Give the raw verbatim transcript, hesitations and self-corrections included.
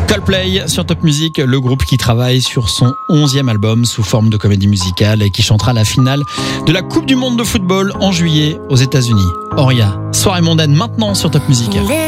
Coldplay sur Top Music, le groupe qui travaille sur son onzième album sous forme de comédie musicale et qui chantera la finale de la Coupe du Monde de football en juillet aux États-Unis. Oria, soirée mondaine maintenant sur Top Music.